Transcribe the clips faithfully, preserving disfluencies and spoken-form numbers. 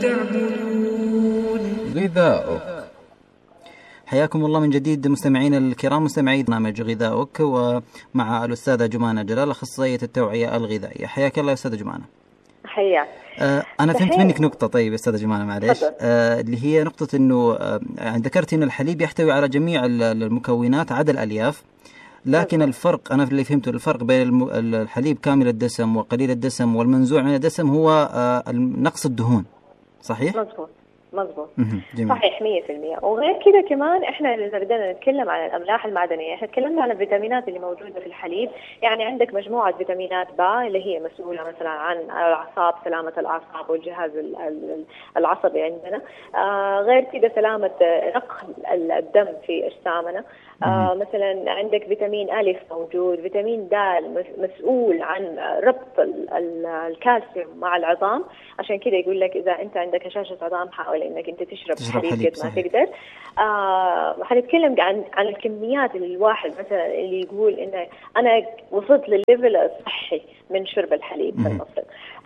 غذاؤك. حياكم الله من جديد مستمعين الكرام، مستمعي برنامج غذاؤك، ومع الأستاذة جمانة جلال أخصائية التوعية الغذائية. حياك الله يا أستاذة جمانة. حياك. آه أنا فهمت منك نقطة، طيب أستاذة جمانة معليش، آه اللي هي نقطة إنه آه ذكرت إن الحليب يحتوي على جميع المكونات عدا الألياف، لكن مزبوط. الفرق أنا في اللي فهمته الفرق بين الحليب كامل الدسم وقليل الدسم والمنزوع من الدسم هو آه نقص الدهون، صحيح؟ مزبوط مظبوط صحيح مية في المية. وغير كده كمان احنا اذا بدنا نتكلم عن الاملاح المعدنيه، احنا تكلمنا عن الفيتامينات اللي موجوده في الحليب. يعني عندك مجموعه فيتامينات با اللي هي مسؤوله مثلا عن الاعصاب، سلامه الاعصاب والجهاز العصبي عندنا. آه غير كده سلامه نقل الدم في اجسامنا. آه مثلا عندك فيتامين ألف موجود، فيتامين د مسؤول عن ربط الكالسيوم مع العظام. عشان كده يقول لك اذا انت عندك هشاشه عظام حاول انك انت تشرب, تشرب حليب قد ما تقدر. آه حنتكلم عن عن الكميات اللي الواحد مثلا اللي يقول انه انا وصلت للليفل الصحي من شرب الحليب في المفرط.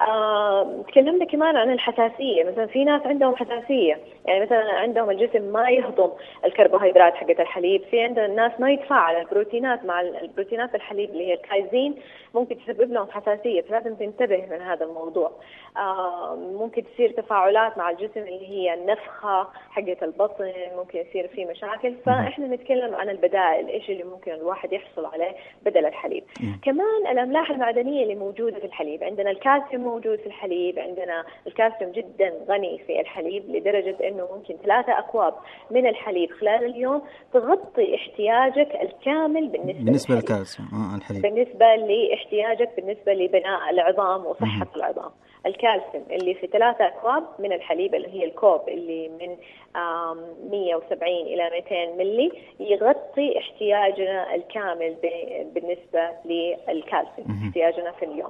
آه تكلمنا كمان عن الحساسيه، مثلا في ناس عندهم حساسيه، يعني مثلا عندهم الجسم ما يهضم الكربوهيدرات حقت الحليب، في عندنا الناس ما يتفاعل البروتينات مع البروتينات الحليب اللي هي الكايزين، ممكن تسبب لهم حساسيه، فلازم تنتبه من هذا الموضوع. آه ممكن تصير تفاعلات مع الجسم اللي هي النفخه حقت البطن، ممكن يصير في مشاكل. فاحنا نتكلم عن البدائل، ايش اللي ممكن الواحد يحصل عليه بدل الحليب. كمان الاملاح المعدنيه اللي موجوده في الحليب، عندنا الكالسيوم موجود في الحليب، عندنا الكالسيوم جدا غني في الحليب لدرجه انه ممكن ثلاثة اكواب من الحليب خلال اليوم تغطي احتياجك الكامل بالنسبه بالنسبه للكالسيوم اه الحليب، بالنسبه لاحتياجك بالنسبه لبناء العظام وصحه م- العظام. الكالسيوم اللي في ثلاثة أكواب من الحليب اللي هي الكوب اللي من مية وسبعين إلى مئتين ملي يغطي احتياجنا الكامل بالنسبة للكالسيوم احتياجنا في اليوم.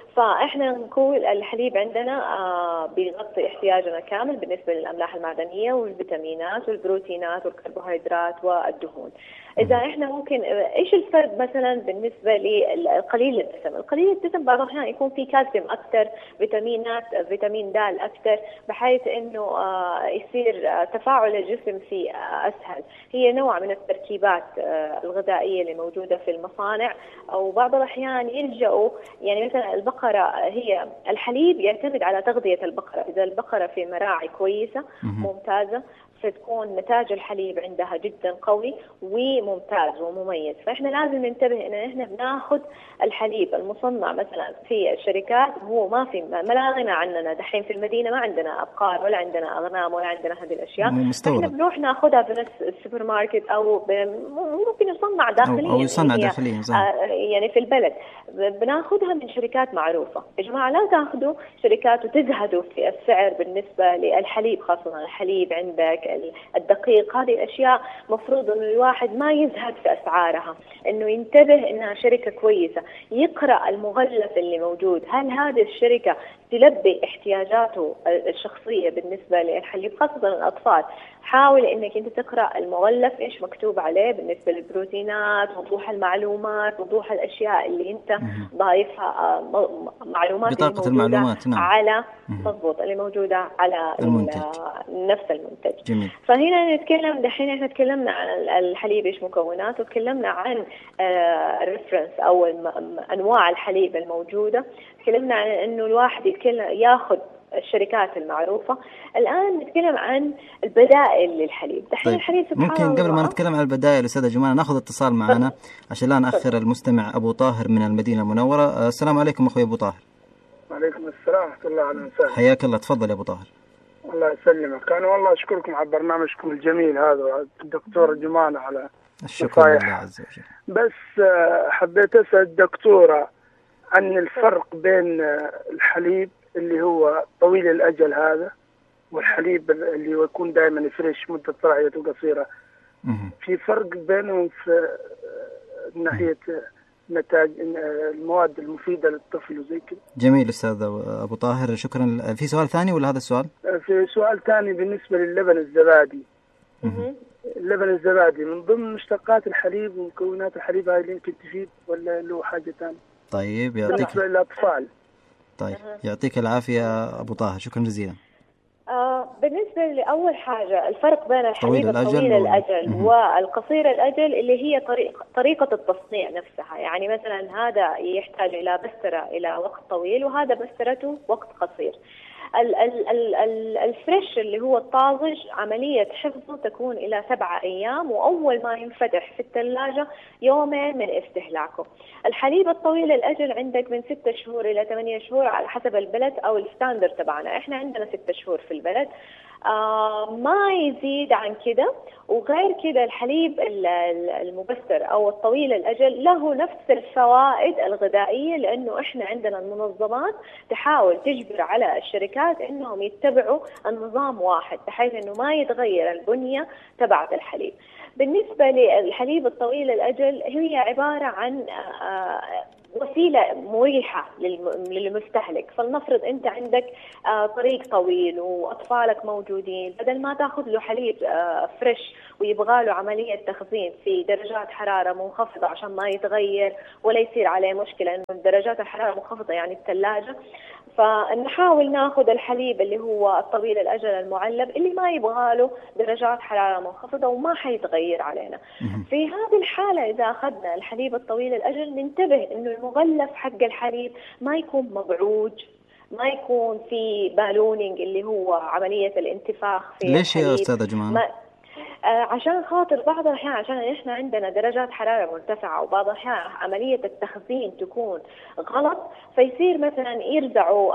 فإحنا نقول الحليب عندنا آه بيغطي احتياجنا كامل بالنسبة للأملاح المعدنية والفيتامينات والبروتينات والكربوهيدرات والدهون. إذا إحنا ممكن إيش الفرق مثلا بالنسبة لقليل الدسم؟ القليل الدسم بعض الأحيان يكون فيه كالسيوم أكثر، فيتامينات فيتامين د أكثر، بحيث إنه آه يصير آه تفاعل الجسم فيه آه أسهل. هي نوع من التركيبات آه الغذائية اللي موجودة في المصانع، أو بعض الأحيان يلجأوا يعني مثلا البقرة، هي الحليب يعتمد على تغذية البقرة. إذا البقرة في مراعي كويسة ممتازة ستكون نتاج الحليب عندها جدا قوي وممتاز ومميز. فإحنا لازم ننتبه إن إحنا بناخذ الحليب المصنع مثلا في الشركات، هو ما في ما لا غنى عننا دحين في المدينة، ما عندنا أبقار ولا عندنا أغنام ولا عندنا هذه الأشياء، إحنا بنروح ناخذها في نفس السوبر ماركت أو ممكن يصنع داخليا، أو يصنع داخليا يعني في البلد بناخذها من شركات معروفة. يا جماعة لا تاخذوا شركات وتزهدوا في السعر بالنسبة للحليب، خاصة الحليب عندك الدقيق، هذه الأشياء مفروض إنه الواحد ما يزهد في أسعارها، إنه ينتبه إنها شركة كويسة، يقرأ المغلف اللي موجود، هل هذه الشركة تلبي احتياجاته الشخصية بالنسبة للحليب، خاصة الأطفال. حاول إنك أنت تقرأ المغلف إيش مكتوب عليه بالنسبة للبروتينات، وضوح المعلومات، وضوح الأشياء اللي أنت ضايفها، معلومات بطاقة المعلومات نعم. على مضبوط اللي موجودة على المنتج. نفس المنتج. جميل. فهنا نتكلم دحين إحنا تكلمنا عن الحليب إيش مكوناته، وتكلمنا عن الريفرنس أو أنواع الحليب الموجودة، تكلمنا عن إنه الواحد يتكلم ياخذ الشركات المعروفة. الآن نتكلم عن البدائل للحليب. دحين طيب. الحليب سبحان ممكن الله قبل ما نتكلم عن البدائل أستاذة جمانة ناخذ اتصال معنا عشان لا نأخر المستمع أبو طاهر من المدينة المنورة. السلام عليكم أخوي أبو طاهر. وعليكم السلام ورحمة الله وبركاته. حياك الله، تفضل يا أبو طاهر. الله يسلمك. أنا والله أشكركم على برنامجكم الجميل هذا الدكتور جمانة على الشكر لله عز وجل. بس حبيت أسأل الدكتورة عن الفرق بين الحليب اللي هو طويل الأجل هذا والحليب اللي يكون دائما فريش مدة رعيته قصيرة، في فرق بينهم في ناحية نتاج المواد المفيدة للطفل وزي كده. جميل أستاذ أبو طاهر، شكرا. في سؤال ثاني ولا هذا السؤال؟ في سؤال ثاني بالنسبة للبن الزبادي. اللبن الزبادي من ضمن مشتقات الحليب ومكونات الحليب، هاي اللي يمكن تفيد ولا له حاجة ثانية؟ طيب يعطيك بالنسبة للأطفال. طيب يعطيك العافية أبو طاهر، شكرا جزيلا. بالنسبة لأول حاجة الفرق بين الحليب طويل الطويل الأجل, الأجل والقصير الأجل اللي هي طريق طريقة التصنيع نفسها. يعني مثلا هذا يحتاج إلى بسترة إلى وقت طويل، وهذا بسترته وقت قصير. ال ال ال ال الفريش اللي هو الطازج عملية حفظه تكون إلى سبعة أيام، وأول ما ينفتح في الثلاجة يومين من استهلاكه. الحليب الطويل الأجل عندك من ستة شهور إلى ثمانية شهور على حسب البلد أو الستاندر تبعنا. إحنا عندنا ستة شهور في البلد، آه ما يزيد عن كده. وغير كده الحليب المبستر أو الطويل الأجل له نفس الفوائد الغذائية، لأنه إحنا عندنا المنظمات تحاول تجبر على الشركات إنهم يتبعوا النظام واحد بحيث إنه ما يتغير البنية تبعة الحليب. بالنسبة للحليب الطويل الأجل هي عبارة عن آه وسيلة مريحة للمستهلك. فلنفرض أنت عندك طريق طويل وأطفالك موجودين، بدل ما تأخذ له حليب فريش ويبغى له عملية تخزين في درجات حرارة منخفضة عشان ما يتغير ولا يصير عليه مشكلة إنه درجات الحرارة منخفضة يعني الثلاجة، فنحاول ناخذ الحليب اللي هو الطويل الأجل المعلب اللي ما يبغى له درجات حرارة منخفضة وما حيتغير علينا. في هذه الحالة إذا أخذنا الحليب الطويل الأجل ننتبه إنه المغلف حق الحليب ما يكون مبعوج، ما يكون في بالونينج اللي هو عملية الانتفاخ في ليش الحليب. يا أستاذة جمال؟ آه عشان خاطر بعض الأحيان عشان إحنا عندنا درجات حرارة مرتفعة، وبعض الأحيان عملية التخزين تكون غلط، فيصير مثلا يرزعوا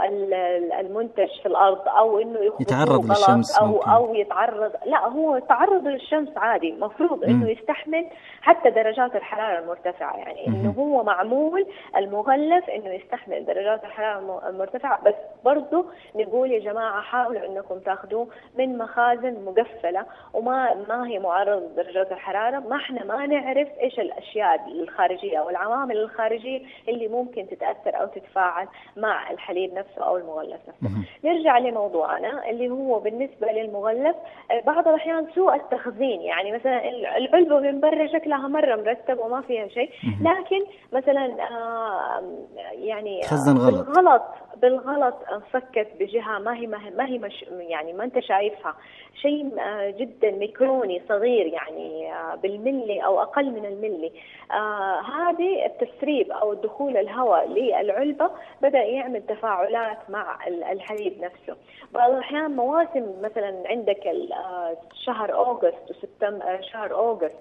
المنتج في الأرض أو إنه يتعرض للشمس أو ممكن. أو يتعرض لا هو تعرض للشمس عادي، مفروض إنه يستحمل حتى درجات الحرارة المرتفعة. يعني إنه هو معمول المغلف إنه يستحمل درجات الحرارة المرتفعة، بس برضو نقول يا جماعة حاولوا إنكم تأخذوه من مخازن مقفلة وما ما هي معرضة لدرجات الحرارة. ما احنا ما نعرف ايش الاشياء الخارجية او العوامل الخارجية اللي ممكن تتأثر او تتفاعل مع الحليب نفسه او المغلف نفسه. نرجع لموضوعنا اللي هو بالنسبة للمغلف، بعض الاحيان سوء التخزين. يعني مثلا العلبة من برا شكلها مرة مرتب وما فيها شيء، لكن مثلا آه يعني خزن غلط بالغلط بالغلط انفكت بجهة ما هي ما هي مش يعني ما انت شايفها، شيء جدا ميكروني صغير يعني بالملي أو أقل من الملي. آه هذه التسريب أو دخول الهواء للعلبة بدأ يعمل تفاعلات مع الحليب نفسه. بعض الأحيان مواسم مثلا عندك شهر أغسطس وسبتمبر، شهر أغسطس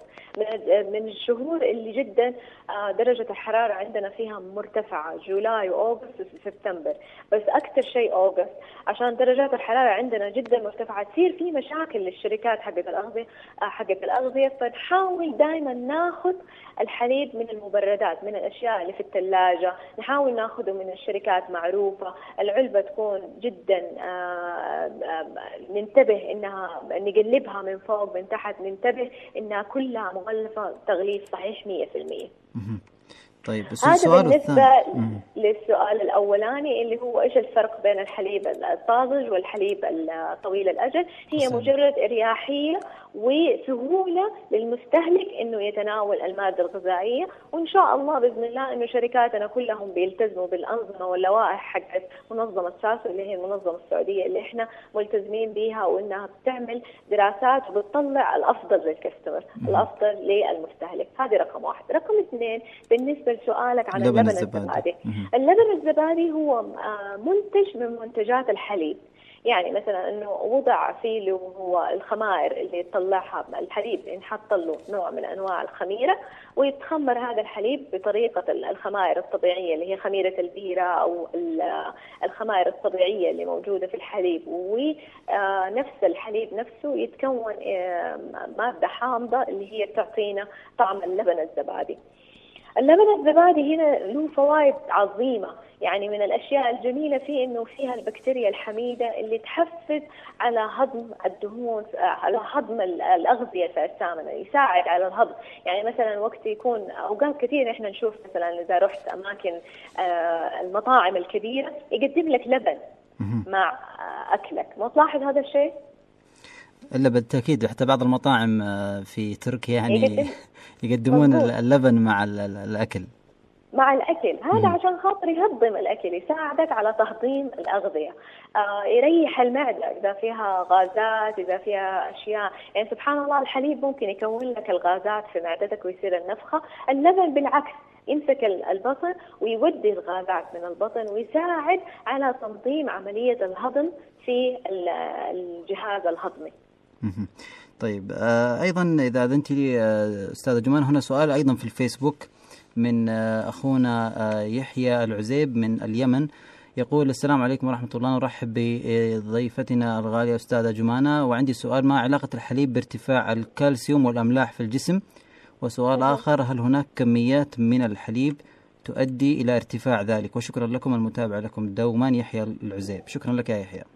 من الشهور اللي جدا درجة الحرارة عندنا فيها مرتفعة، جولاي وأغسطس وسبتمبر، بس أكثر شيء أغسطس عشان درجات الحرارة عندنا جدا مرتفعة تصير في مشاكل للشركات حقت الأغذية حقت الأغذية فنحاول دائما ناخذ الحليب من المبردات، من الأشياء اللي في الثلاجة، نحاول ناخذه من الشركات معروفة. العلبة تكون جدا ننتبه إنها نقلبها من فوق من تحت، ننتبه إنها كلها مغلفة تغليف صحيح مية في المية. طيب هذا بالنسبة للسؤال الأولاني اللي هو إيش الفرق بين الحليب الطازج والحليب الطويل الأجل. هي مجرد إريحية وسهولة للمستهلك إنه يتناول المادة الغذائية، وإن شاء الله بإذن الله إنه شركاتنا كلهم بيلتزموا بالأنظمة واللوائح حقت منظمة ساسو اللي هي المنظمة السعودية اللي إحنا ملتزمين بيها، وإنها بتعمل دراسات وبتطلع الأفضل للكستمر، الأفضل للمستهلك. هذه رقم واحد. رقم اثنين بالنسبة لسؤالك عن اللبن, اللبن الزبادي. اللبن الزبادي هو منتج من منتجات الحليب. يعني مثلا انه وضع فيه اللي هو الخمائر اللي يطلعها الحليب، ينحط له نوع من انواع الخميره ويتخمر هذا الحليب بطريقه الخمائر الطبيعيه اللي هي خميره البيره او الخمائر الطبيعيه اللي موجوده في الحليب، ونفس الحليب نفسه يتكون ماده حامضه اللي هي تعطينا طعم اللبن الزبادي. اللبن الزبادي هنا له فوائد عظيمة. يعني من الأشياء الجميلة فيه إنه فيها البكتيريا الحميدة اللي تحفز على هضم الدهون، على هضم الأغذية في السامنة، يساعد على الهضم. يعني مثلا وقت يكون أوقات كثير إحنا نشوف مثلا إذا رحت أماكن المطاعم الكبيرة يقدم لك لبن مع أكلك، ما تلاحظ هذا الشيء؟ إلا بالتأكيد حتى بعض المطاعم في تركيا يعني يقدمون اللبن مع الأكل. مع الأكل. هذا عشان خاطر يهضم الأكل، يساعدك على تهضيم الأغذية، آه يريح المعدة إذا فيها غازات، إذا فيها أشياء. يعني سبحان الله الحليب ممكن يكون لك الغازات في معدتك ويصير النفخة. اللبن بالعكس يمسك البطن ويودي الغازات من البطن ويساعد على تنظيم عملية الهضم في الجهاز الهضمي. طيب آه أيضا إذا أذنت لي آه أستاذة جمان، هنا سؤال أيضا في الفيسبوك من آه أخونا آه يحيى العزيب من اليمن، يقول: السلام عليكم ورحمة الله، نرحب بضيفتنا الغالية أستاذة جمانة، وعندي سؤال: ما علاقة الحليب بارتفاع الكالسيوم والأملاح في الجسم؟ وسؤال آخر: هل هناك كميات من الحليب تؤدي إلى ارتفاع ذلك؟ وشكرا لكم، المتابع لكم دوما يحيى العزيب. شكرا لك يا يحيى.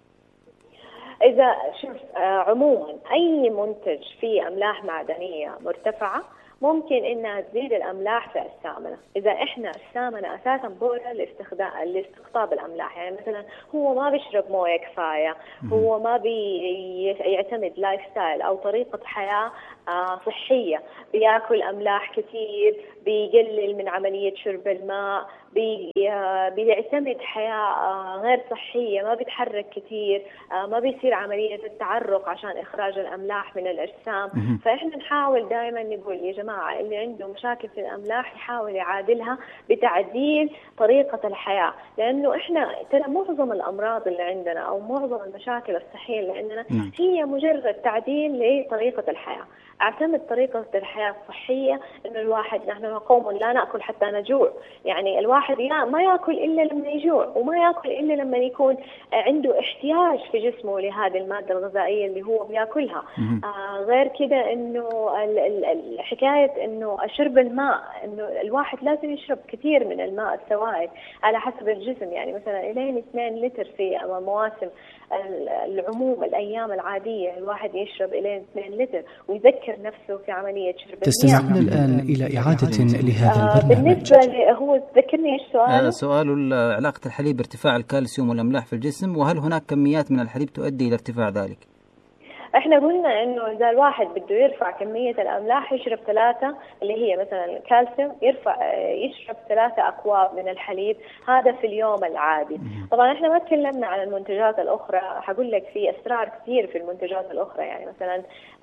إذا شوف عموما أي منتج فيه أملاح معدنية مرتفعة ممكن إنها تزيد الأملاح في السامنة. إذا إحنا السامنة أساسا بؤرة لاستخدام لاستقطاب الأملاح، يعني مثلا هو ما بيشرب موية كفاية، هو ما بيعتمد لايف ستايل أو طريقة حياة صحية، بياكل أملاح كثير، بيقلل من عملية شرب الماء، بي بيعتمد حياة غير صحية، ما بيتحرك كثير، ما بيصير عملية التعرق عشان إخراج الأملاح من الأجسام. فإحنا نحاول دائما نقول يا جماعة اللي عنده مشاكل في الأملاح يحاول يعادلها بتعديل طريقة الحياة، لأنه إحنا ترى معظم الأمراض اللي عندنا أو معظم المشاكل الصحية اللي عندنا هي مجرد تعديل لطريقة الحياة. أعتمد طريقة الحياة الصحية إنه الواحد، نحن قوم لا نأكل حتى نجوع، يعني الواحد يا ما يأكل إلا لما يجوع، وما يأكل إلا لما يكون عنده احتياج في جسمه لهذه المادة الغذائية اللي هو بيأكلها. آه غير كده إنه الحكاية إنه شرب الماء، إنه الواحد لازم يشرب كثير من الماء السوائل على حسب الجسم، يعني مثلا إلين اثنين لتر في مواسم العموم الأيام العادية الواحد يشرب إلين اثنين لتر ويذكر نفسه في عملية شرب. تستمعون الآن إلى إعادة لهذا آه البرنامج. بالنسبة هو ذكرني إيش سؤاله؟ آه سؤال علاقة الحليب بارتفاع الكالسيوم والأملاح في الجسم، وهل هناك كميات من الحليب تؤدي إلى ارتفاع ذلك؟ احنا قلنا انه اذا الواحد بده يرفع كمية الاملاح يشرب ثلاثة، اللي هي مثلا الكالسيوم، يرفع يشرب ثلاثة اكواب من الحليب، هذا في اليوم العادي. طبعا احنا ما تكلمنا عن المنتجات الاخرى، حقول لك في اسرار كثير في المنتجات الاخرى. يعني مثلا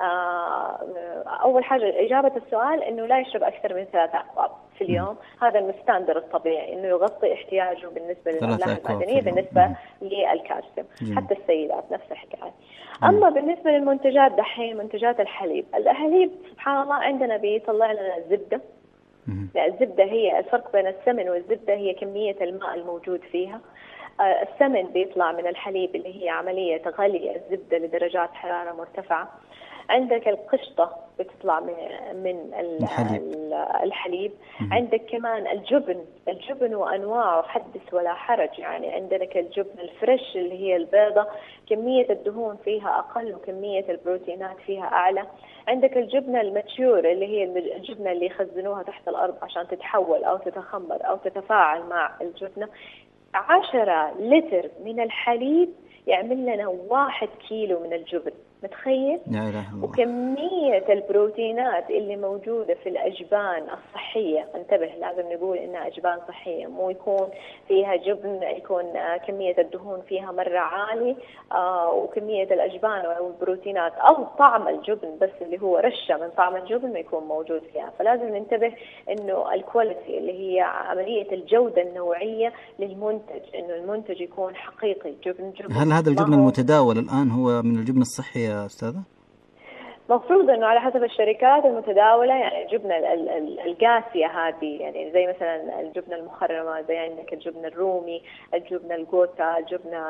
اول حاجة اجابة السؤال انه لا يشرب اكثر من ثلاثة اكواب في اليوم، هذا المستندر الطبيعي انه يغطي احتياجه بالنسبة للاملاح المعدنية بالنسبة للكالسيوم. حتى السيدات نفس الحكاية. أما بالنسبة للمنتجات دحين، منتجات الحليب، الحليب سبحان الله عندنا بيطلع لنا الزبدة. الزبدة هي الفرق بين السمن والزبدة هي كمية الماء الموجود فيها. السمن بيطلع من الحليب اللي هي عملية غلي الزبدة لدرجات حرارة مرتفعة. عندك القشطة بتطلع من من الحليب, الحليب. عندك كمان الجبن، الجبن وأنواعه حدث ولا حرج. يعني عندك الجبن الفريش اللي هي البيضة، كمية الدهون فيها أقل وكمية البروتينات فيها أعلى. عندك الجبنة الماتيور اللي هي الجبنة اللي يخزنوها تحت الأرض عشان تتحول أو تتخمر أو تتفاعل مع الجبنة. عشرة لتر من الحليب يعمل لنا واحد كيلو من الجبن، متخيل؟ وكمية البروتينات اللي موجودة في الأجبان الصحية، انتبه لازم نقول إنها أجبان صحية، مو يكون فيها جبن يكون كمية الدهون فيها مرة عالي آه وكمية الأجبان أو البروتينات أو طعم الجبن بس اللي هو رشة من طعم الجبن ما يكون موجود فيها. فلازم ننتبه إنه الكواليتي اللي هي عملية الجودة النوعية للمنتج، إنه المنتج يكون حقيقي جبن جبن. هل هذا الجبن المتداول الآن هو من الجبن الصحي يا أستاذة؟ مفروض انه على حسب الشركات المتداولة، يعني الجبنة القاسية هذه يعني زي مثلا الجبنة المخرمة، زي عندك الجبنة الرومي، الجبنة الجوتا، الجبنة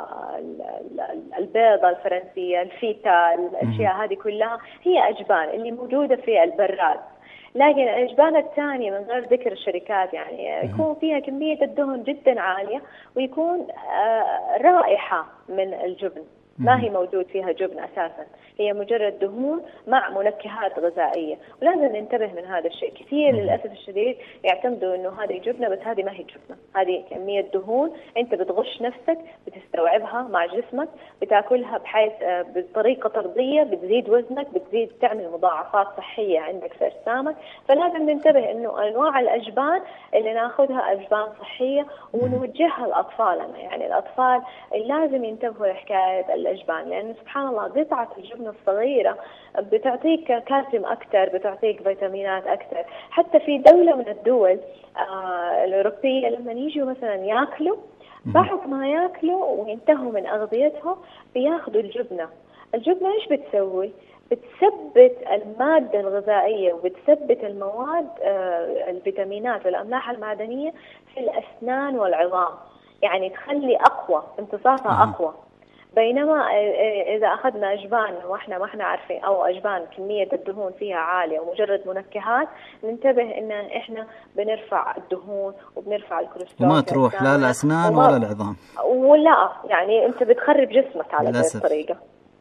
البيضة الفرنسية، الفيتا، الاشياء هذه كلها هي اجبان اللي موجودة في البراد. لكن الأجبان الثانية من غير ذكر الشركات يعني يكون فيها كمية الدهن جدا عالية ويكون رائحة من الجبن. ما هي موجود فيها جبن أساسا، هي مجرد دهون مع منكهات غذائية، ولازم ننتبه من هذا الشيء. كثير للأسف الشديد يعتمدوا إنه هذه جبنة، بس هذه ما هي جبنة، هذه كمية دهون أنت بتغش نفسك، بتستوعبها مع جسمك، بتاكلها بحيث بطريقة طردية بتزيد وزنك، بتزيد تعمل مضاعفات صحية عندك في أجسامك. فلازم ننتبه إنه أنواع الأجبان اللي ناخذها أجبان صحية ونوجهها لأطفالنا. يعني الأطفال لازم ينتبهوا لحكاية الأجبان، لأن سبحان الله قطعة الجبن الصغيرة بتعطيك كالسيوم أكثر، بتعطيك فيتامينات أكثر. حتى في دولة من الدول آه الأوروبية لما يجوا مثلا يأكلوا، بعد ما يأكلوا وينتهوا من أغذيتهم بياخذوا الجبنة. الجبنة إيش بتسوي؟ بتثبت المادة الغذائية وبتثبت المواد آه الفيتامينات والأملاح المعدنية في الأسنان والعظام، يعني تخلي أقوى، امتصاصها أقوى. بينما إذا أخذنا أجبان وإحنا ما إحنا عارفين، أو أجبان كمية الدهون فيها عالية ومجرد منكهات، ننتبه إن إحنا بنرفع الدهون وبنرفع الكوليسترول وما تروح لا الأسنان ولا العظام، ولا يعني أنت بتخرب جسمك على هذه الطريقة.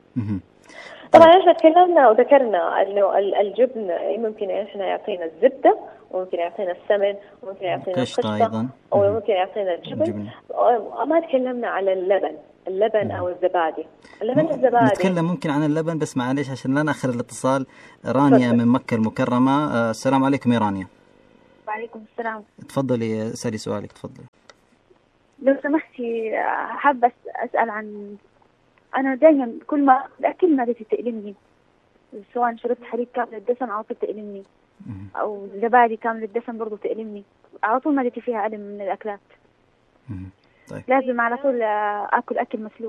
طبعا إحنا تكلمنا وذكرنا إنه الجبن ممكن إحنا يعطينا الزبدة، وممكن يعطينا السمن، وممكن يعطينا القشطة، وممكن يعطينا الجبن. ما تكلمنا على اللبن اللبن أو الزبادي. اللبن الزبادي نتكلم ممكن عن اللبن، بس معليش عشان لا نأخر الاتصال. رانيا من مكة المكرمة. آه السلام عليكم يا رانيا. وعليكم السلام. تفضلي اسألي سؤالك. تفضلي. لو سمحتي حابة أسأل عن، أنا دائما كل ما الأكل معدتي تألمني، سواء شربت حليب كامل الدسم على طول تألمني، أو زبادي كامل الدسم برضو تألمني، على طول معدتي فيها ألم من الأكلات. طيب. لازم على طول أكل أكل مسلوق،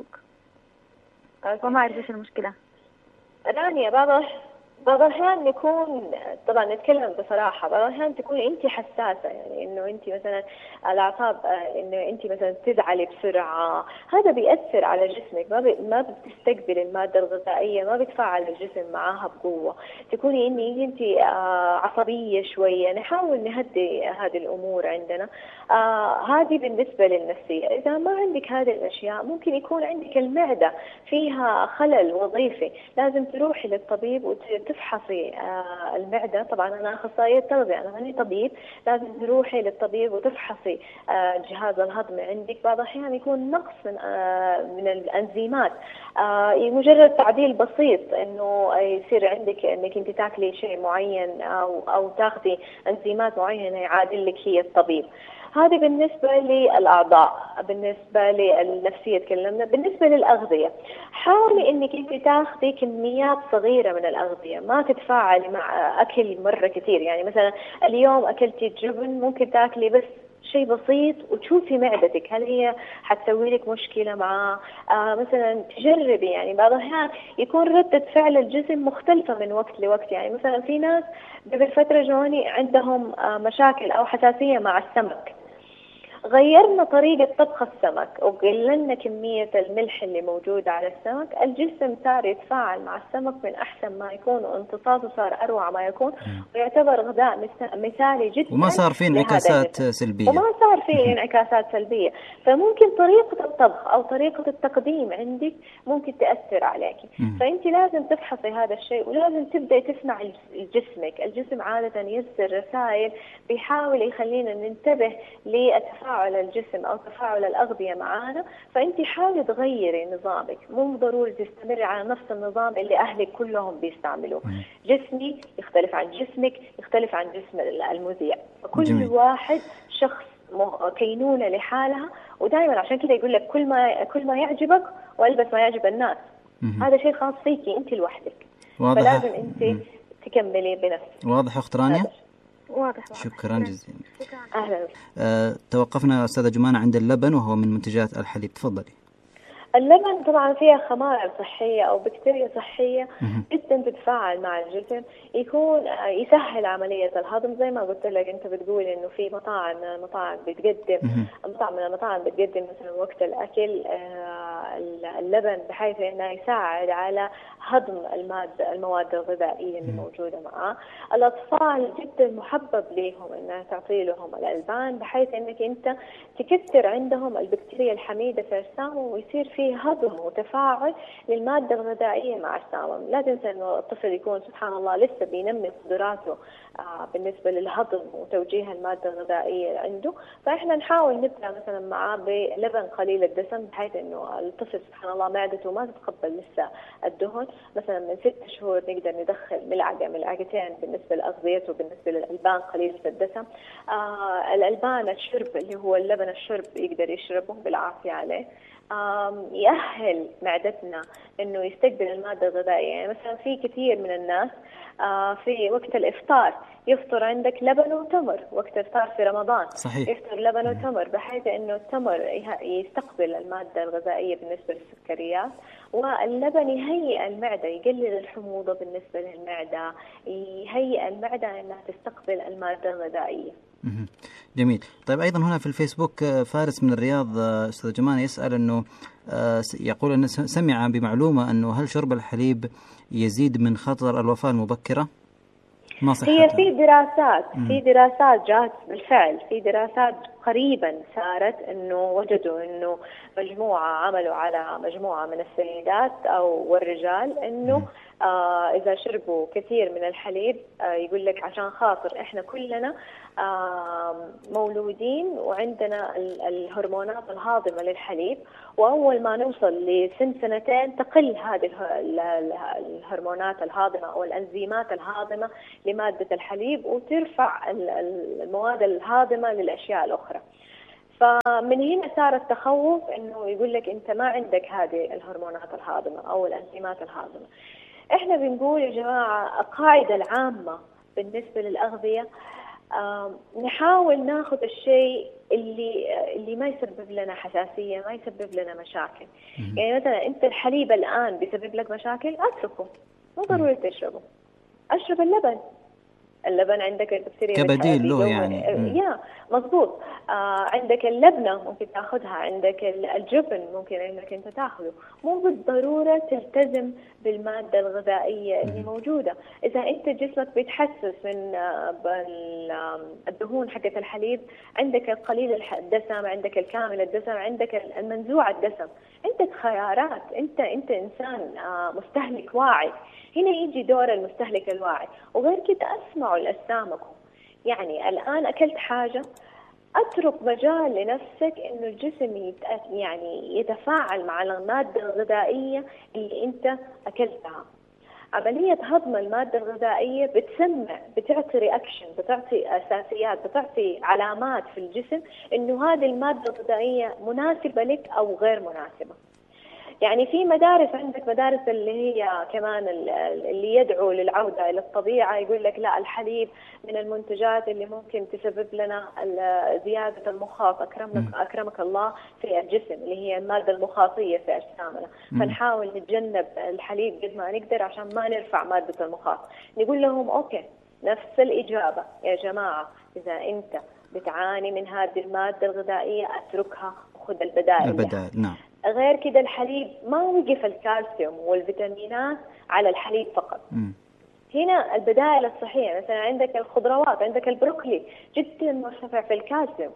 وما أعرف إيش المشكلة. رانيا بعض بعض الأحيان يكون، طبعا نتكلم بصراحة، بعض الأحيان تكون أنت حساسة، يعني إنه أنت مثلا الأعصاب، إنه أنت مثلا تزعلي بسرعة، هذا بيأثر على جسمك، ما بي ما بتستقبل المادة الغذائية، ما بتفعل الجسم معاها بقوة. تكوني إني أنت عصبية شوية، نحاول نهدي هذه الأمور عندنا. آه هذه بالنسبة للنفسية. إذا ما عندك هذه الأشياء، ممكن يكون عندك المعدة فيها خلل وظيفي، لازم تروحي للطبيب وتفحصي آه المعدة. طبعا أنا أخصائية تغذية، أنا ماني طبيب، لازم تروحي للطبيب وتفحصي آه الجهاز الهضمي عندك. بعض الأحيان يكون نقص من آه من الأنزيمات، آه مجرد تعديل بسيط إنه يصير عندك إنك أنت تاكلي شيء معين أو أو تاخذي أنزيمات معينة يعادل لك هي الطبيب. هذه بالنسبة للأعضاء. بالنسبة للنفسية تكلمنا. بالنسبة للأغذية، حاولي إنك أنت تاخذي كميات صغيرة من الأغذية، ما تتفاعلي مع أكل مرة كثير. يعني مثلا اليوم أكلتي الجبن، ممكن تاكلي بس شيء بسيط وتشوفي معدتك هل هي حتسوي لك مشكلة معاه. آه مثلا تجربي، يعني بعض الأحيان يكون ردة فعل الجسم مختلفة من وقت لوقت. يعني مثلا في ناس قبل فترة جوني عندهم آه مشاكل أو حساسية مع السمك، غيرنا طريقة طبخ السمك وقللنا كمية الملح اللي موجودة على السمك، الجسم صار يتفاعل مع السمك من أحسن ما يكون، وامتصاصه صار أروع ما يكون، ويعتبر غذاء مثالي جدا، وما صار فيه انعكاسات سلبية وما صار فيه انعكاسات سلبية. فممكن طريقة الطبخ أو طريقة التقديم عندك ممكن تأثر عليك، فأنت لازم تفحصي هذا الشيء، ولازم تبدأ تسمع جسمك. الجسم عادة يرسل رسائل بيحاول يخلينا ننتبه لتفاعل الجسم أو تفاعل الأغذية معانا. فأنت حاولي تغيري نظامك، مو ضروري تستمري على نفس النظام اللي أهلك كلهم بيستعملوه. جسمي يختلف عن جسمك، يختلف عن جسم المذيع، كل جميل. واحد شخص كينونة لحالها، ودائما عشان كده يقول لك كل ما كل ما يعجبك والبس ما يعجب الناس. مم. هذا شيء خاص فيكي أنت لوحدك، فلازم أنت مم. تكملي بنفسك. واضح أخت رانيا؟ واضح. شكرا جزيلا. أهلا. أه توقفنا أستاذة جمانة عند اللبن، وهو من منتجات الحليب. تفضلي. اللبن طبعا فيها خمائر صحية أو بكتيريا صحية جدا تتفاعل مع الجسم، يكون يسهل عملية الهضم. زي ما قلت لك أنت بتقول إنه في مطاعم مطاعم بتقدم مطعم من المطاعم بتقدم مثلا وقت الأكل اللبن بحيث انه يساعد على هضم المادة المواد الغذائية اللي موجودة معه. الأطفال جدا محبب لهم انها تعطي لهم الألبان بحيث انك انت تكثر عندهم البكتيريا الحميدة في أجسامهم ويصير فيه هضم وتفاعل للمادة الغذائية مع أجسامهم. لا تنسى انه الطفل يكون سبحان الله لسه بينمي قدراته آه بالنسبة للهضم وتوجيه المادة الغذائية عنده، فإحنا نحاول نبدأ مثلا معاه بلبن قليل الدسم بحيث انه الطفل سبحان الله معدته ما تتقبل لسه الدهن. مثلا من ست شهور نقدر ندخل ملعقة ملعقتين بالنسبة لأغذيته بالنسبة للألبان قليلة الدسم. آه الألبان الشرب اللي هو اللبن الشرب يقدر يشربه بالعافية عليه. يأهل معدتنا إنه يستقبل المادة الغذائية. يعني مثلا في كثير من الناس في وقت الإفطار يفطر عندك لبن وتمر، وقت الإفطار في رمضان صحيح. يفطر لبن وتمر بحيث إنه التمر يستقبل المادة الغذائية بالنسبة للسكريات، واللبن يهيئ المعدة يقلل الحموضة بالنسبة للمعدة، يهيئ المعدة إنها تستقبل المادة الغذائية. جميل. طيب أيضا هنا في الفيسبوك فارس من الرياض أستاذ جمانة يسأل أنه يقول أنه سمع بمعلومة أنه هل شرب الحليب يزيد من خطر الوفاة المبكرة؟ ما صحتها؟ هي في دراسات في دراسات جات بالفعل، في دراسات قريبا صارت أنه وجدوا أنه مجموعة عملوا على مجموعة من السيدات أو والرجال أنه آه إذا شربوا كثير من الحليب آه يقول لك عشان خاطر إحنا كلنا آه مولودين وعندنا الهرمونات الهاضمة للحليب، وأول ما نوصل لسن سنتين تقل هذه الهرمونات الهاضمة أو الأنزيمات الهاضمة لمادة الحليب وترفع المواد الهاضمة للأشياء الأخرى. فمن هنا صار التخوف إنه يقول لك أنت ما عندك هذه الهرمونات الهاضمة أو الأنزيمات الهاضمة. إحنا بنقول يا جماعة القاعدة العامة بالنسبة للأغذية آه نحاول ناخذ الشيء اللي اللي ما يسبب لنا حساسية، ما يسبب لنا مشاكل. يعني مثلا أنت الحليب الآن بيسبب لك مشاكل، أتركه، مو ضروري تشربه، أشرب اللبن. اللبن عندك البكتيريا كبديل له يعني. يا مضبوط. آه عندك اللبنة ممكن تاخذها، عندك الجبن ممكن انك انت تاخذه، مو بالضرورة تلتزم بالمادة الغذائية اللي موجودة. اذا انت جسمك بيتحسس من الدهون حقت الحليب، عندك القليل الدسم، عندك الكامل الدسم، عندك المنزوع الدسم، عندك خيارات. انت انت انسان آه مستهلك واعي. هنا يجي دور المستهلك الواعي. وغير كده اسمعوا لأجسامكم. يعني الآن أكلت حاجة، أترك مجال لنفسك إنه الجسم يعني يتفاعل مع المادة الغذائية اللي أنت أكلتها. عملية هضم المادة الغذائية بتسمع، بتعطي رياكشن، بتعطي أساسيات، بتعطي علامات في الجسم إنه هذه المادة الغذائية مناسبة لك أو غير مناسبة. يعني في مدارس، عندك مدارس اللي هي كمان اللي يدعو للعودة إلى الطبيعة، يقول لك لا الحليب من المنتجات اللي ممكن تسبب لنا زيادة المخاط أكرمك, أكرمك الله في الجسم، اللي هي المادة المخاطية في أجسامنا. فنحاول نتجنب الحليب قد ما نقدر عشان ما نرفع مادة المخاط. نقول لهم أوكي، نفس الإجابة يا جماعة، إذا أنت بتعاني من هذه المادة الغذائية أتركها وخذ البدائل. البدائل نعم. غير كده الحليب ما وقف الكالسيوم والفيتامينات على الحليب فقط. م. هنا البدائل الصحية، مثلا عندك الخضروات، عندك البروكلي جدا مرتفع في الكالسيوم،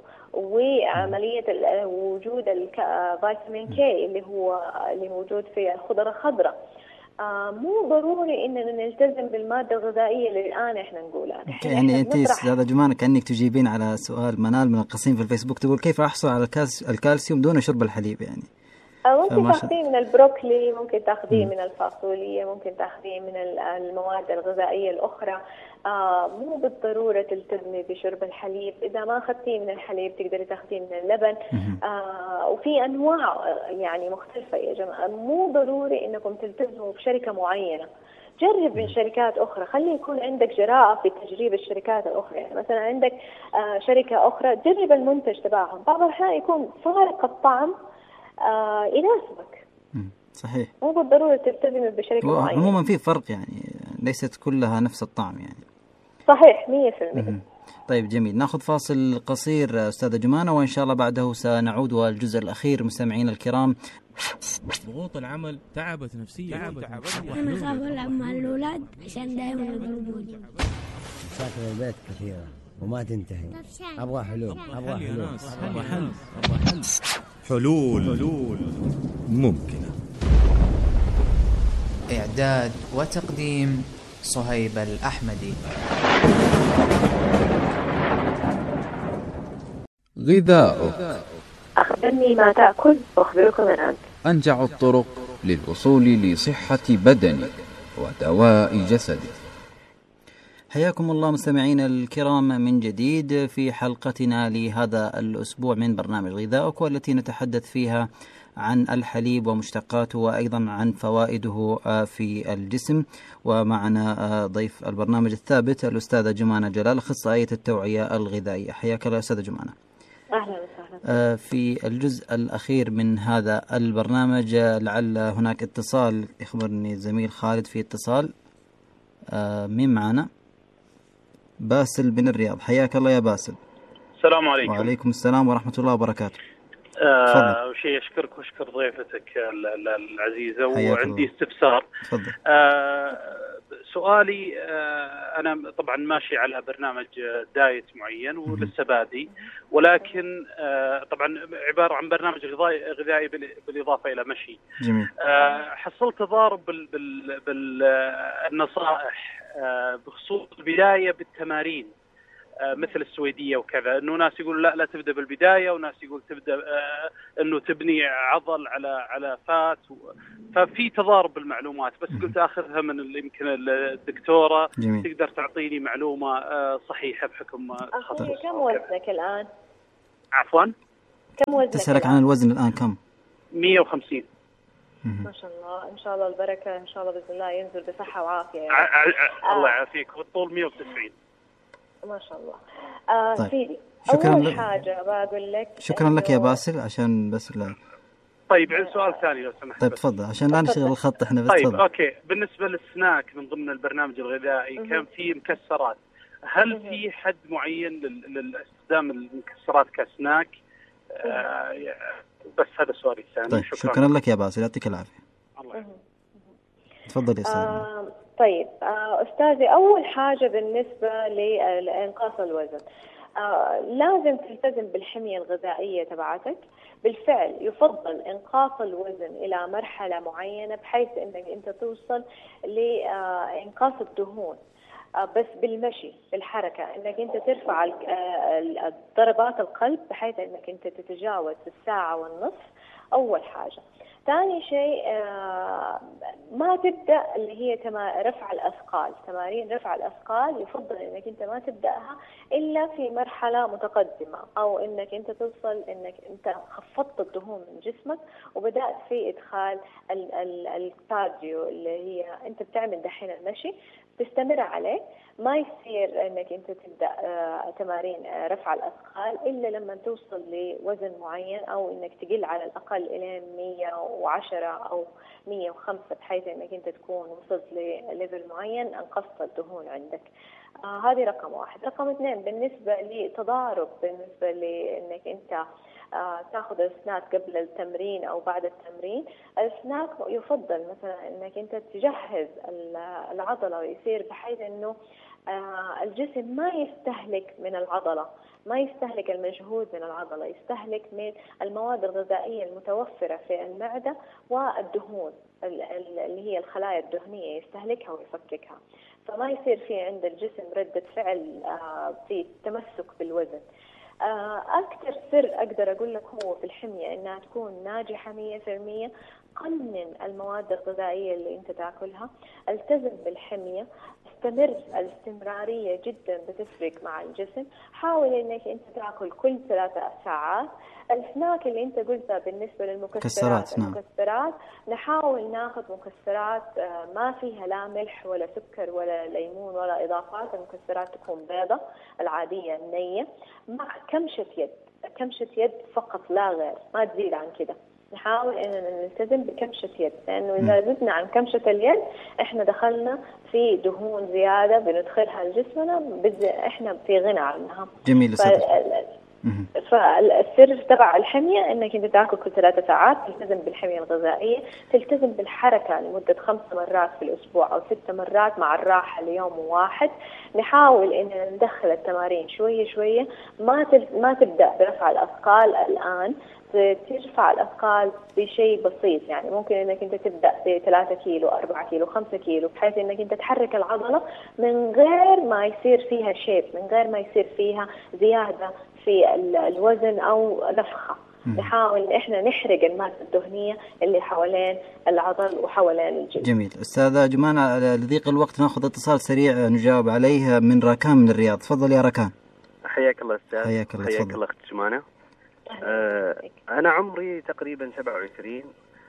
وعملية وجود الفيتامين كي اللي هو اللي موجود في الخضرة الخضراء. آه مو ضروري إننا نلتزم بالمادة الغذائية اللي الآن إحنا نقولها. يعني أنت أستاذة جمانة كأنك تجيبين على سؤال منال من القصيم في الفيسبوك، تقول كيف أحصل على الكالسيوم دون شرب الحليب؟ يعني ممكن تاخذيه من البروكلي، ممكن تاخذيه من الفاصوليا، ممكن تاخذيه من المواد الغذائية الأخرى. آه مو بالضرورة تلتزمي بشرب الحليب. إذا ما أخذتيه من الحليب تقدري تاخذيه من اللبن. آه وفي أنواع يعني مختلفة يا جماعة، مو ضروري إنكم تلتزموا بشركة معينة. جرب من شركات أخرى، خلي يكون عندك جراءة في تجريب الشركات الأخرى. يعني مثلا عندك آه شركة أخرى، جرب المنتج تبعهم، بعض الأحيان يكون فارق الطعم آه يناسبك. صحيح. مو بالضرورة تلتزم بشركة معينة. عموما في فرق، يعني ليست كلها نفس الطعم يعني. صحيح مية في المية. طيب جميل، ناخذ فاصل قصير أستاذة جمانة، وإن شاء الله بعده سنعود والجزء الأخير. مستمعين الكرام، ضغوط العمل تعبت نفسيا. أنا خاف ألعب مع الأولاد عشان دائما يضربوني. مشاكل البيت كثيرة وما تنتهي. أبغى حلول، أبغى حلول، أبغى حل، أبغى حل. حلول حلول ممكنة. إعداد وتقديم صهيب الأحمدي. غذاؤك. أخبرني ما تأكل وأخبرك من أنت. أنجع الطرق للوصول لصحة بدنك ودواء جسدك. حياكم الله مستمعين الكرام من جديد في حلقتنا لهذا الأسبوع من برنامج غذاؤك، والتي نتحدث فيها عن الحليب ومشتقاته وأيضا عن فوائده في الجسم. ومعنا ضيف البرنامج الثابت الأستاذة جمانة جلال، أخصائية التوعية الغذائية. حياك الله أستاذة جمانة. أهلا وسهلا. في الجزء الأخير من هذا البرنامج لعل هناك اتصال، يخبرني الزميل خالد في اتصال. مين معنا؟ باسل بن الرياض. حياك الله يا باسل. السلام عليكم. وعليكم السلام ورحمة الله وبركاته. أول شيء أشكرك وأشكر ضيفتك العزيزة، وعندي استفسار. تفضل. آه سؤالي، آه أنا طبعا ماشي على برنامج دايت معين ولسه بادي، ولكن آه طبعا عبارة عن برنامج غذائي غذائي بالإضافة إلى مشي. جميل. آه حصلت تضارب بالنصائح آه بخصوص البداية بالتمارين مثل السويدية وكذا، انه ناس يقول لا لا تبدا بالبدايه، وناس يقول تبدا آه انه تبني عضل على على فات، ففي تضارب بالمعلومات. بس قلت اخذها من يمكن الدكتوره. جميل. تقدر تعطيني معلومه آه صحيحه بحكم أخوي كم وزنك الان؟ عفوا كم وزنك؟ تسألك عن الوزن الان كم؟ مية وخمسين. ما شاء الله، ان شاء الله البركه، ان شاء الله باذن الله ينزل بصحه وعافيه يعني. آه الله يعافيك. والطول مية وتسعين. ما شاء الله. آه طيب. سيدي، شكرا أول لك. حاجة بقول لك شكرا لك يا باسل، عشان بس لا. طيب عندي سؤال ثاني لو سمحت. طيب تفضل عشان لا نشغل الخط احنا بس. طيب تفضل. اوكي، بالنسبة للسناك من ضمن البرنامج الغذائي م- كان في مكسرات، هل م- في حد معين للاستخدام المكسرات كسناك؟ آه بس هذا سؤالي الثاني. طيب شكرا, شكرا لك يا باسل، يعطيك العافية. الله. تفضل يا استاذ. آه طيب آه أستاذي، أول حاجة بالنسبة لإنقاص الوزن، آه لازم تلتزم بالحمية الغذائية تبعتك. بالفعل يفضل إنقاص الوزن إلى مرحلة معينة بحيث أنك أنت توصل لإنقاص الدهون، آه بس بالمشي بالحركة، أنك أنت ترفع ضربات القلب بحيث أنك أنت تتجاوز الساعة والنصف. أول حاجة. ثاني شيء، آه ما تبدأ اللي هي تما رفع الأثقال، تمارين رفع الأثقال يفضل انك انت ما تبدأها إلا في مرحلة متقدمة، أو انك انت توصل انك انت خفضت الدهون من جسمك وبدأت في إدخال الكارديو اللي هي انت بتعمل دحين المشي، تستمر عليه. ما يصير انك انت تبدا آه تمارين آه رفع الاثقال الا لما توصل لوزن معين، او انك تقل على الاقل الى مية وعشرة او مية وخمسة بحيث انك انت تكون وصلت لليفل معين انقصت الدهون عندك. آه هذه رقم واحد. رقم اثنين، بالنسبه لتضارب بالنسبه لانك انت آه تاخذ السناك قبل التمرين او بعد التمرين، السناك يفضل مثلا انك انت تجهز العضله ويصير بحيث انه آه الجسم ما يستهلك من العضله، ما يستهلك المجهود من العضله، يستهلك من المواد الغذائيه المتوفره في المعده والدهون اللي هي الخلايا الدهنيه يستهلكها ويفككها، فما يصير في عند الجسم ردة فعل آه في تمسك بالوزن. أكثر سر أقدر أقول لك هو في الحمية إنها تكون ناجحة مية في المية. قنن المواد الغذائية اللي أنت تأكلها، التزم بالحمية، استمر. الاستمرارية جدا بتفرق مع الجسم. حاول إنك أنت تأكل كل ثلاثة ساعات. السناك اللي أنت قلتها بالنسبة للمكسرات، المكسرات نحاول ناخذ مكسرات ما فيها لا ملح ولا سكر ولا ليمون ولا إضافات. المكسرات تكون بيضة العادية النية مع كمشة يد، كمشة يد فقط لا غير، ما تزيد عن كده. نحاول إننا نلتزم بكمشة يد، لأنه إذا زدنا عن كمشة اليد إحنا دخلنا في دهون زيادة بندخلها لجسمنا، إحنا في غنى عنها. جميل. فالسر تبع الحمية انك انت تاكل كل ثلاثة ساعات، تلتزم بالحمية الغذائية، تلتزم بالحركة لمدة خمس مرات في الاسبوع او ست مرات مع الراحة ليوم واحد. نحاول اننا ندخل التمارين شوية شوية، ما ما تبدأ برفع الاثقال الان، ترفع الأثقال بشيء بسيط، يعني ممكن انك انت تبدأ بثلاثة كيلو، أربعة كيلو، خمسة كيلو، بحيث انك انت تحرك العضلة من غير ما يصير فيها شيب، من غير ما يصير فيها زيادة في الوزن أو نفخة. نحاول إحنا نحرق المادة الدهنية اللي حوالين العضل وحوالين الجلد. جميل. أستاذة جمانة، لضيق الوقت نأخذ اتصال سريع نجاوب عليه من راكان من الرياض. تفضل يا راكان. حياك الله أستاذ. حياك الله. حياك الله أخت جمانة. آه أنا عمري تقريبا سبعة وعشرين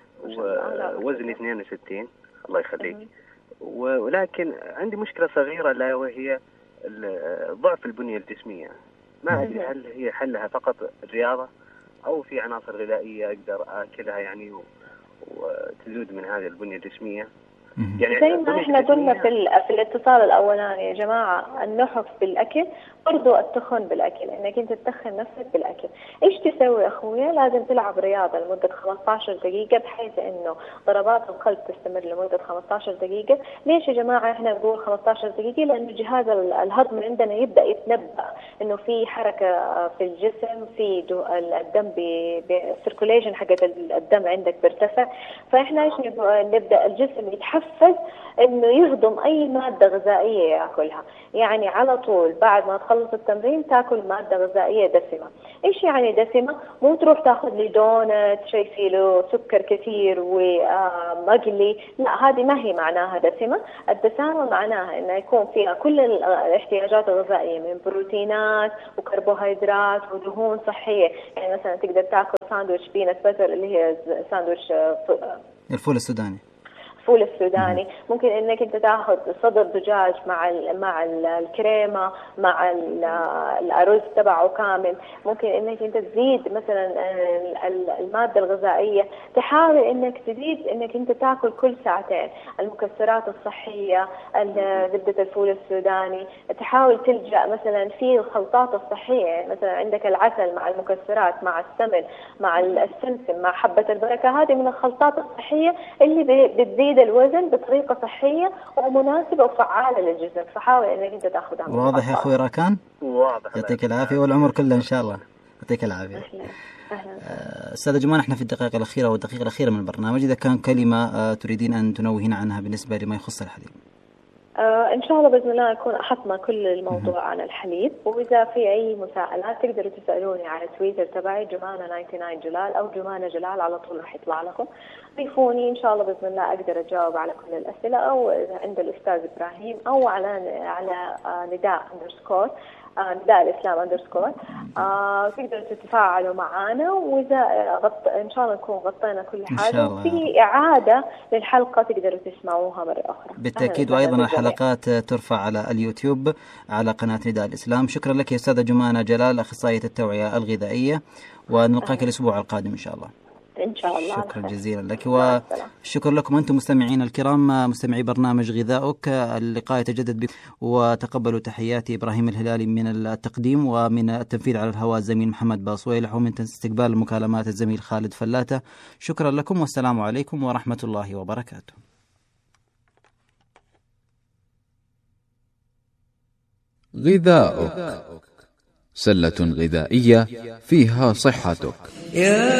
ووزني اثنين وستين. الله يخليك. ولكن عندي مشكلة صغيرة لا وهي ضعف البنية الجسمية. ما أدري هل هي حلها فقط الرياضة أو في عناصر غذائية أقدر أكلها يعني وتزود من هذه البنية الجسمية. يعني زي ما احنا قلنا في في الاتصال الاولاني يا جماعه، النحف بالاكل برضو التخن بالاكل، انك انت تتخن نفسك بالاكل. ايش تسوي اخويا؟ لازم تلعب رياضه لمده خمسة عشر دقيقه، بحيث انه ضربات القلب تستمر لمده خمسة عشر دقيقه. ليش يا جماعه احنا نقول خمسة عشر دقيقه؟ لانه جهاز الهضم عندنا يبدا يتنبأ انه في حركه في الجسم، في الدم بالسيركوليشن حقت الدم عندك بيرتفع. فاحنا ايش نبدا الجسم يتحفز انه يهضم اي ماده غذائيه ياكلها، يعني على طول بعد ما تخلص التمرين تاكل ماده غذائيه دسمه. ايش يعني دسمه؟ مو تروح تاخذ لي دونت شيء فيه له سكر كثير ومقلي، لا، هذه ما هي معناها دسمه. الدسامه معناها انه يكون فيها كل الاحتياجات الغذائيه من بروتينات وكربوهيدرات ودهون صحيه. يعني مثلا تقدر تاكل ساندويتش بينات باتر اللي هي ساندويتش الفول السوداني، الفول السوداني. ممكن انك انت تاخذ صدر دجاج مع ال مع ال الكريمه مع ال الارز تبعه كامل. ممكن انك انت تزيد مثلا الماده الغذائيه، تحاول انك تزيد انك انت تاكل كل ساعتين المكسرات الصحيه، زبده الفول السوداني. تحاول تلجا مثلا في الخلطات الصحيه، يعني مثلا عندك العسل مع المكسرات مع السمن مع السمسم مع حبه البركه، هذه من الخلطات الصحيه اللي بتزيد الوزن بطريقة صحية ومناسبة وفعالة للجسم. فحاول انك انت تاخذها. واضح يا اخوي راكان؟ واضح. يعطيك العافية والعمر كله ان شاء الله. يعطيك العافية. استاذة جمال، احنا في الدقائق الأخيرة والدقيقة الأخيرة من البرنامج، إذا كان كلمة تريدين أن تنوهين عنها بالنسبة لما يخص الحليب. آه إن شاء الله بإذن الله نكون أحطنا كل الموضوع عن الحليب، وإذا في أي مساءلات تقدروا تسألوني على تويتر تبعي جمانة تسعة وتسعين جلال أو جمانة جلال، على طول راح يطلع لكم. ضيفوني إن شاء الله بإذن الله أقدر أجاوب على كل الأسئلة، أو عند الأستاذ إبراهيم أو على على نداء أندرسكور نداء الإسلام أندرسكور. آه تقدروا تتفاعلوا معنا، وإذا غط... إن شاء الله نكون غطينا كل حاجة، وفي إعادة للحلقة تقدروا تسمعوها مرة أخرى بالتأكيد. وأيضا الحلقات ترفع على اليوتيوب على قناة نداء الإسلام. شكرا لك يا أستاذة جمانة جلال، أخصائية التوعية الغذائية، ونلقاك الأسبوع القادم إن شاء الله. إن شاء الله. شكرا جزيلا لك، وشكرا لكم أنتم مستمعين الكرام، مستمعي برنامج غذاؤك. اللقاء يتجدد بكم، وتقبلوا تحياتي إبراهيم الهلالي من التقديم، ومن التنفيذ على الهواء الزميل محمد باصويلح، ومن استقبال المكالمات الزميل خالد فلاتة. شكرا لكم والسلام عليكم ورحمة الله وبركاته. غذاؤك، سلة غذائية فيها صحتك.